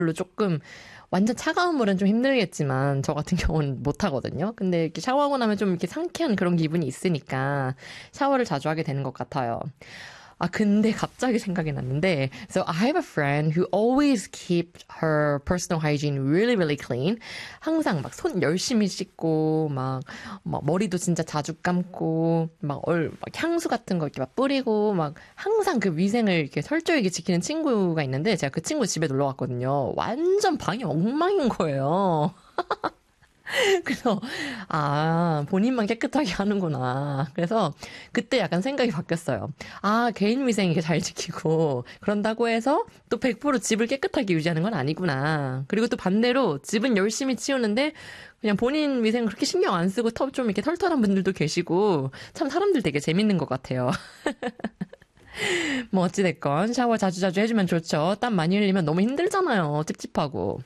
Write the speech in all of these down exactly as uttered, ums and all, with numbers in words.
물로 조금 완전 차가운 물은 좀 힘들겠지만 저 같은 경우는 못 하거든요. 근데 이렇게 샤워하고 나면 좀 이렇게 상쾌한 그런 기분이 있으니까 샤워를 자주 하게 되는 것 같아요. 아, 근데 갑자기 생각이 났는데, so I have a friend who always keeps her personal hygiene really, really clean. 항상 막 손 열심히 씻고, 막, 막 머리도 진짜 자주 감고, 막 얼, 막 향수 같은 거 이렇게 막 뿌리고, 막 항상 그 위생을 이렇게 철저하게 지키는 친구가 있는데, 제가 그 친구 집에 놀러 갔거든요. 완전 방이 엉망인 거예요. 그래서 아 본인만 깨끗하게 하는구나. 그래서 그때 약간 생각이 바뀌었어요. 아 개인 위생 이렇게 잘 지키고 그런다고 해서 또 백 퍼센트 집을 깨끗하게 유지하는 건 아니구나. 그리고 또 반대로 집은 열심히 치우는데 그냥 본인 위생 그렇게 신경 안 쓰고 턱 좀 이렇게 털털한 분들도 계시고 참 사람들 되게 재밌는 것 같아요. 뭐 어찌됐건 샤워 자주자주 해주면 좋죠. 땀 많이 흘리면 너무 힘들잖아요. 찝찝하고.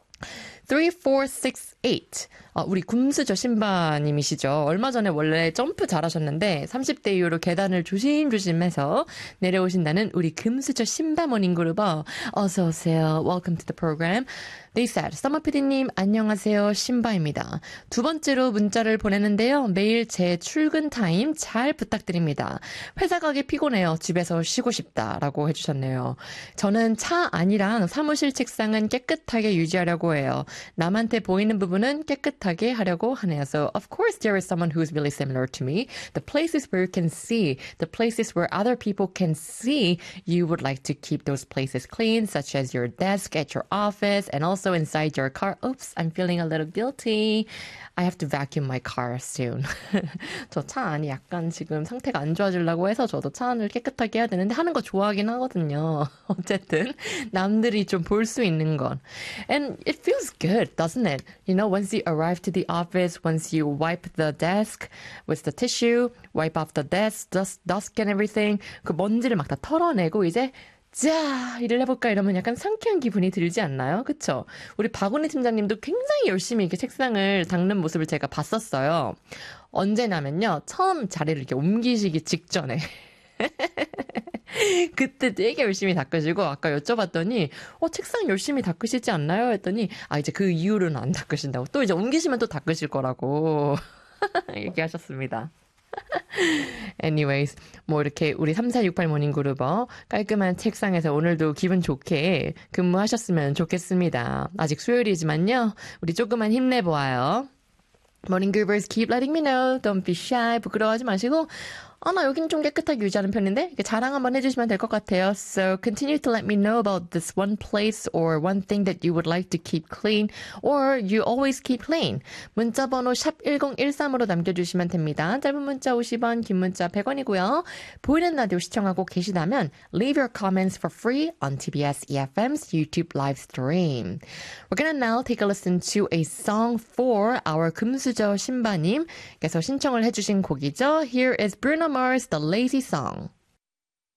삼사육팔 어, 우리 굼스저 신바님이시죠. 얼마 전에 원래 점프 잘하셨는데 삼십 대 이후로 계단을 조심조심해서 내려오신다는 우리 금수저 신바 모닝그룹어 어서 오세요. Welcome to the program. They said, 서머피디님 안녕하세요. 신바입니다. 두 번째로 문자를 보내는데요. 매일 제 출근 타임 잘 부탁드립니다. 회사 가기 피곤해요. 집에서 쉬고 싶다라고 해주셨네요. 저는 차 안이랑 사무실 책상은 깨끗하게 유지하려고 해요. 남한테 보이는 부분은 깨끗하게 하려고 하네요. So of course there is someone who's really similar to me. The places where you can see, the places where other people can see, you would like to keep those places clean, such as your desk at your office and also inside your car. Oops, I'm feeling a little guilty. I have to vacuum my car soon. 저 차 안이 약간 지금 상태가 안 좋아지려고 해서 저도 차 안을 깨끗하게 해야 되는데 하는 거 좋아하긴 하거든요. 어쨌든 남들이 좀 볼 수 있는 건. And it feels good, doesn't it? You know, once you arrive to the office, once you wipe the desk with the tissue, wipe off the desk, dust, dust and everything, 그 먼지를 막 다 털어내고 이제 자, 일을 해볼까 이러면 약간 상쾌한 기분이 들지 않나요? 그쵸? 우리 박은희 팀장님도 굉장히 열심히 이렇게 책상을 닦는 모습을 제가 봤었어요. 언제냐면요. 처음 자리를 이렇게 옮기시기 직전에. 그때 되게 열심히 닦으시고 아까 여쭤봤더니 어 책상 열심히 닦으시지 않나요? 했더니 아 이제 그 이후로는 안 닦으신다고 또 이제 옮기시면 또 닦으실 거라고 얘기하셨습니다. Anyways, 뭐 이렇게 우리 삼사육팔 모닝그룹어 깔끔한 책상에서 오늘도 기분 좋게 근무하셨으면 좋겠습니다. 아직 수요일이지만요. 우리 조금만 힘내보아요. Morning Groovers, keep letting me know. Don't be shy. 부끄러워하지 마시고 아, 나 여긴 좀 깨끗하게 유지하는 편인데 이렇게 자랑 한번 해주시면 될 것 같아요. So continue to let me know about this one place or one thing that you would like to keep clean or you always keep clean. 문자 번호 샵 일공일삼으로 남겨주시면 됩니다. 짧은 문자 오십 원, 긴 문자 백 원이고요. 보이는 라디오 시청하고 계시다면 leave your comments for free on 티비에스 이에프엠's YouTube live stream. We're gonna now take a listen to a song for our 금수저 신바님께서 신청을 해주신 곡이죠. Here is Bruno Mars, The Lazy Song.